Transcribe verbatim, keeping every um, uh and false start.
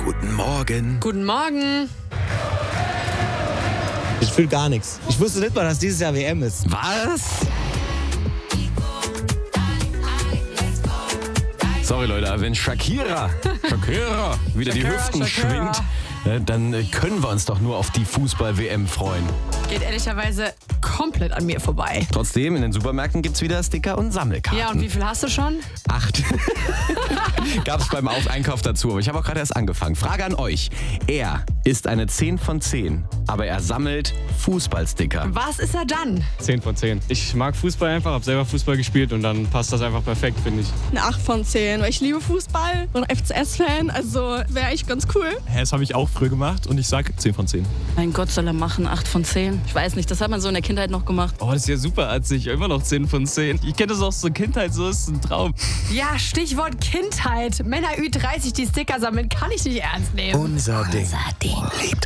Guten Morgen. Guten Morgen. Ich fühle gar nichts. Ich wusste nicht mal, dass dieses Jahr W M ist. Was? Sorry Leute, wenn Shakira, Shakira wieder die Shakira, Hüften Shakira. schwingt, äh, dann äh, können wir uns doch nur auf die Fußball-W M freuen. Geht ehrlicherweise komplett an mir vorbei. Trotzdem, in den Supermärkten gibt's wieder Sticker und Sammelkarten. Ja, und wie viel hast du schon? Acht. Gab's beim Auf- Einkauf dazu, aber ich habe auch gerade erst angefangen. Frage an euch. Er ist eine zehn von zehn, aber er sammelt Fußballsticker. Was ist er dann? zehn von zehn. Ich mag Fußball einfach, habe selber Fußball gespielt und dann passt das einfach perfekt, finde ich. Eine acht von zehn, weil ich liebe Fußball und F C S-Fan, also wäre echt ganz cool. Hä, das habe ich auch früher gemacht und ich sage zehn von zehn. Mein Gott, soll er machen, acht von zehn. Ich weiß nicht, das hat man so in der Kindheit noch gemacht. Oh, das ist ja super atzig, immer noch zehn von zehn. Ich kenne das auch so Kindheit, so ist ein Traum. Ja, Stichwort Kindheit. Männer Ü dreißig, die Sticker sammeln, kann ich nicht ernst nehmen. Unser Ding. Lebt